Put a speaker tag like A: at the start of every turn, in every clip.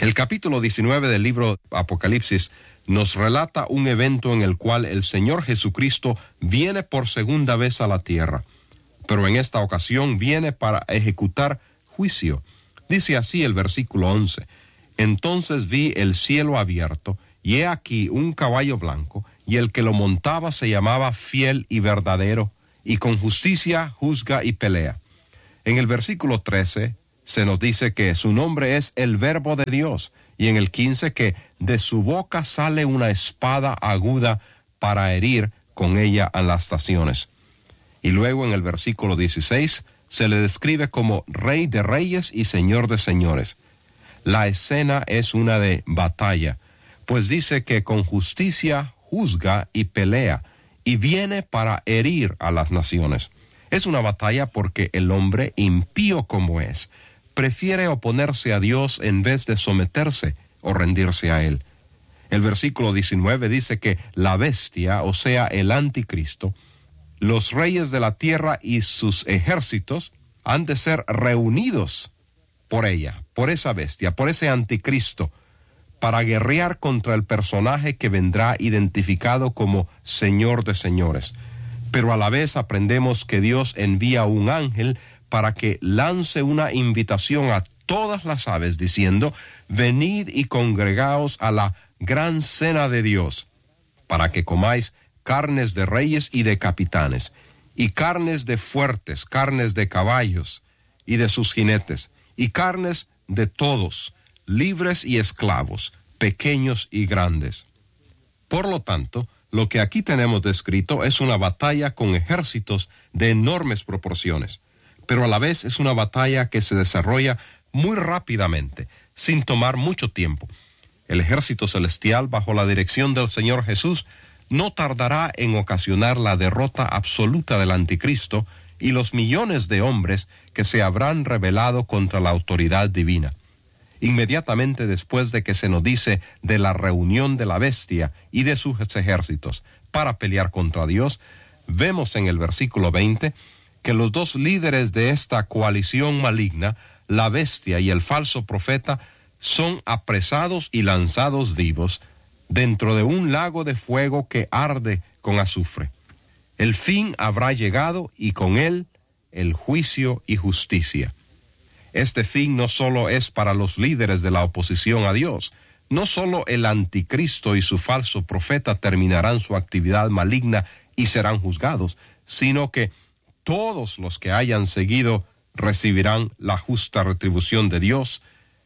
A: El capítulo 19 del libro Apocalipsis nos relata un evento en el cual el Señor Jesucristo viene por segunda vez a la tierra, pero en esta ocasión viene para ejecutar juicio. Dice así el versículo 11: Entonces vi el cielo abierto, y he aquí un caballo blanco, y el que lo montaba se llamaba Fiel y Verdadero, y con justicia juzga y pelea. En el versículo 13 se nos dice que su nombre es el Verbo de Dios, y en el 15 que de su boca sale una espada aguda para herir con ella a las naciones. Y luego en el versículo 16 se le describe como Rey de Reyes y Señor de Señores. La escena es una de batalla, pues dice que con justicia juzga y pelea, y viene para herir a las naciones. Es una batalla porque el hombre, impío como es, prefiere oponerse a Dios en vez de someterse o rendirse a Él. El versículo 19 dice que la bestia, o sea, el anticristo, los reyes de la tierra y sus ejércitos han de ser reunidos por ella, por esa bestia, por ese anticristo, para guerrear contra el personaje que vendrá identificado como Señor de Señores. Pero a la vez aprendemos que Dios envía un ángel para que lance una invitación a todas las aves diciendo: venid y congregaos a la gran cena de Dios, para que comáis carnes de reyes y de capitanes, y carnes de fuertes, carnes de caballos y de sus jinetes, y carnes de todos, libres y esclavos, pequeños y grandes. Por lo tanto, lo que aquí tenemos descrito es una batalla con ejércitos de enormes proporciones, pero a la vez es una batalla que se desarrolla muy rápidamente, sin tomar mucho tiempo. El ejército celestial, bajo la dirección del Señor Jesús, no tardará en ocasionar la derrota absoluta del anticristo y los millones de hombres que se habrán rebelado contra la autoridad divina. Inmediatamente después de que se nos dice de la reunión de la bestia y de sus ejércitos para pelear contra Dios, vemos en el versículo 20 que los dos líderes de esta coalición maligna, la bestia y el falso profeta, son apresados y lanzados vivos dentro de un lago de fuego que arde con azufre. El fin habrá llegado y con él el juicio y justicia. Este fin no solo es para los líderes de la oposición a Dios, no solo el anticristo y su falso profeta terminarán su actividad maligna y serán juzgados, sino que todos los que hayan seguido recibirán la justa retribución de Dios.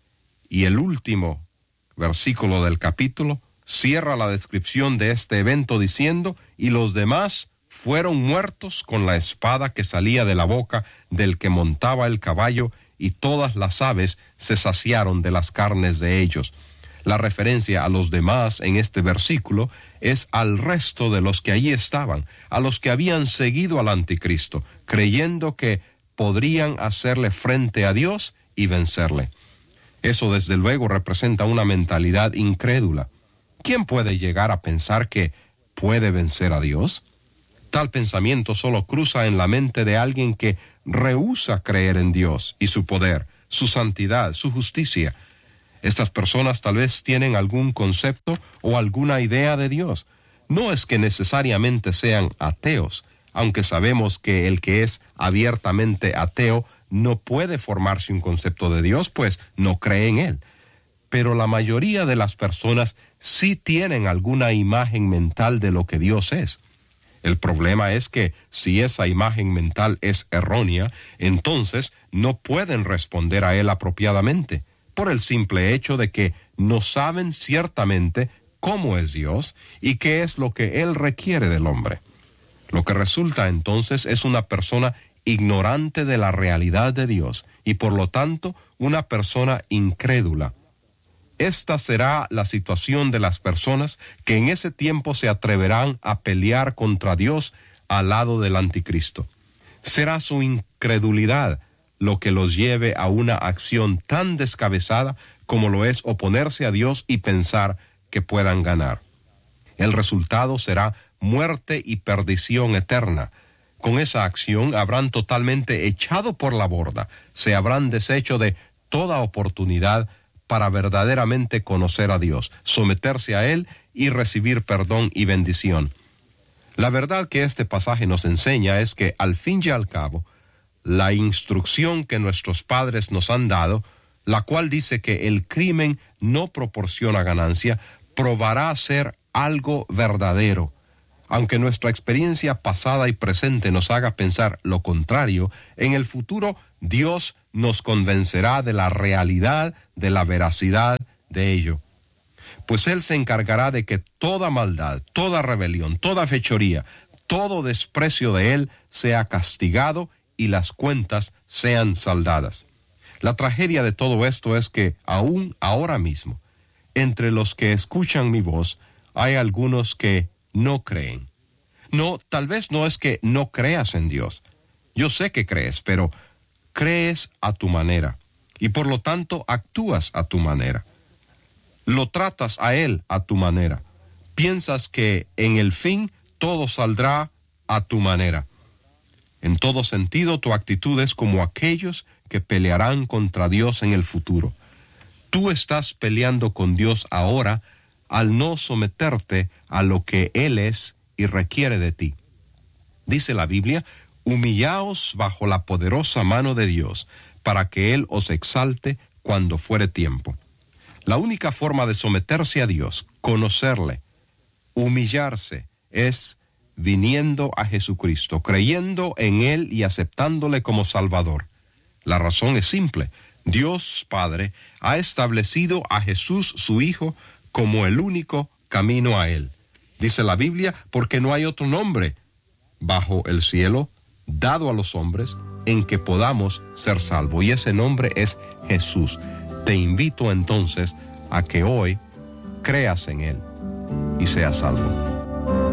A: Y el último versículo del capítulo cierra la descripción de este evento diciendo: y los demás fueron muertos con la espada que salía de la boca del que montaba el caballo, y todas las aves se saciaron de las carnes de ellos. La referencia a los demás en este versículo es al resto de los que allí estaban, a los que habían seguido al anticristo, creyendo que podrían hacerle frente a Dios y vencerle. Eso desde luego representa una mentalidad incrédula. ¿Quién puede llegar a pensar que puede vencer a Dios? Tal pensamiento solo cruza en la mente de alguien que rehúsa creer en Dios y su poder, su santidad, su justicia. Estas personas tal vez tienen algún concepto o alguna idea de Dios. No es que necesariamente sean ateos, aunque sabemos que el que es abiertamente ateo no puede formarse un concepto de Dios, pues no cree en Él. Pero la mayoría de las personas sí tienen alguna imagen mental de lo que Dios es. El problema es que si esa imagen mental es errónea, entonces no pueden responder a Él apropiadamente, por el simple hecho de que no saben ciertamente cómo es Dios y qué es lo que Él requiere del hombre. Lo que resulta entonces es una persona ignorante de la realidad de Dios y por lo tanto una persona incrédula. Esta será la situación de las personas que en ese tiempo se atreverán a pelear contra Dios al lado del anticristo. Será su incredulidad lo que los lleve a una acción tan descabezada como lo es oponerse a Dios y pensar que puedan ganar. El resultado será muerte y perdición eterna. Con esa acción habrán totalmente echado por la borda, se habrán deshecho de toda oportunidad para verdaderamente conocer a Dios, someterse a Él y recibir perdón y bendición. La verdad que este pasaje nos enseña es que, al fin y al cabo, la instrucción que nuestros padres nos han dado, la cual dice que el crimen no proporciona ganancia, probará ser algo verdadero. Aunque nuestra experiencia pasada y presente nos haga pensar lo contrario, en el futuro Dios nos convencerá de la realidad, de la veracidad de ello. Pues Él se encargará de que toda maldad, toda rebelión, toda fechoría, todo desprecio de Él sea castigado y las cuentas sean saldadas. La tragedia de todo esto es que aún ahora mismo, entre los que escuchan mi voz, hay algunos que no creen. No, tal vez no es que no creas en Dios. Yo sé que crees, pero crees a tu manera y por lo tanto actúas a tu manera. Lo tratas a Él a tu manera. Piensas que en el fin todo saldrá a tu manera. En todo sentido, tu actitud es como aquellos que pelearán contra Dios en el futuro. Tú estás peleando con Dios ahora al no someterte a lo que Él es y requiere de ti. Dice la Biblia: humillaos bajo la poderosa mano de Dios, para que Él os exalte cuando fuere tiempo. La única forma de someterse a Dios, conocerle, humillarse, es viniendo a Jesucristo, creyendo en Él y aceptándole como Salvador. La razón es simple: Dios Padre ha establecido a Jesús, su Hijo, como el único camino a Él. Dice la Biblia: porque no hay otro nombre bajo el cielo dado a los hombres en que podamos ser salvos. Y ese nombre es Jesús. Te invito entonces a que hoy creas en Él y seas salvo.